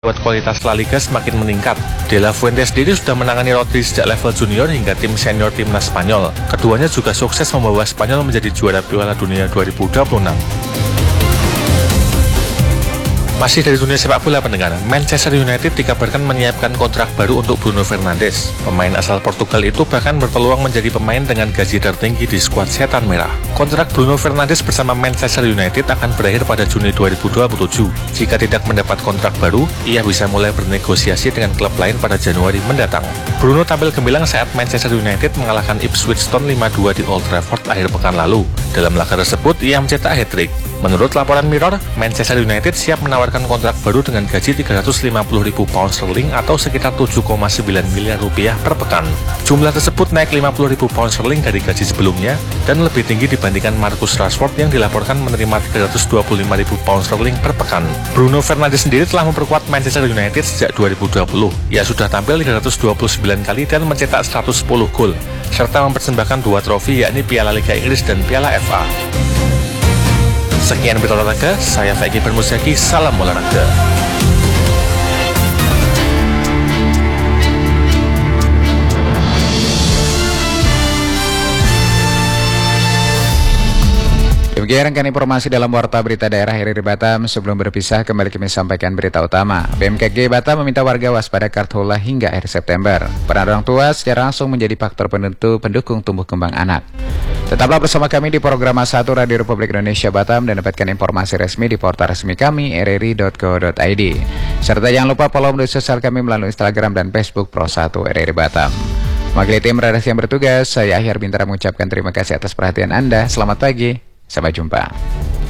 buat kualitas La Liga semakin meningkat. De La Fuente sendiri sudah menangani Rodri sejak level junior hingga tim senior timnas Spanyol. Keduanya juga sukses membawa Spanyol menjadi juara Piala Dunia 2026. Masih dari dunia sepak bola pendengar, Manchester United dikabarkan menyiapkan kontrak baru untuk Bruno Fernandes. Pemain asal Portugal itu bahkan berpeluang menjadi pemain dengan gaji tertinggi di skuad Setan Merah. Kontrak Bruno Fernandes bersama Manchester United akan berakhir pada Juni 2027. Jika tidak mendapat kontrak baru, ia bisa mulai bernegosiasi dengan klub lain pada Januari mendatang. Bruno tampil gemilang saat Manchester United mengalahkan Ipswich Town 5-2 di Old Trafford akhir pekan lalu. Dalam laga tersebut, ia mencetak hat-trick. Menurut laporan Mirror, Manchester United siap menawarkan kontrak baru dengan gaji 350.000 pound sterling atau sekitar 7,9 miliar rupiah per pekan. Jumlah tersebut naik 50.000 pound sterling dari gaji sebelumnya dan lebih tinggi dibandingkan Marcus Rashford yang dilaporkan menerima 325.000 pound sterling per pekan. Bruno Fernandes sendiri telah memperkuat Manchester United sejak 2020. Ia sudah tampil 329 kali dan mencetak 110 gol, serta mempersembahkan 2 trofi yakni Piala Liga Inggris dan Piala FA. Sekian berita olahraga, saya Feki Bermusyaki, salam olahraga. Demikian rangkaian informasi dalam Warta Berita Daerah RRI Batam. Sebelum berpisah, kembali kami sampaikan berita utama. BMKG Batam meminta warga waspada karhutla hingga akhir September. Peran orang tua secara langsung menjadi faktor penentu pendukung tumbuh kembang anak. Tetaplah bersama kami di program A1 Radio Republik Indonesia Batam dan dapatkan informasi resmi di portal resmi kami rri.co.id. Serta jangan lupa follow media sosial kami melalui Instagram dan Facebook Pro1 RRI Batam. Mewakili tim redaksi yang bertugas, saya Ahyar Bintara mengucapkan terima kasih atas perhatian Anda. Selamat pagi, sampai jumpa.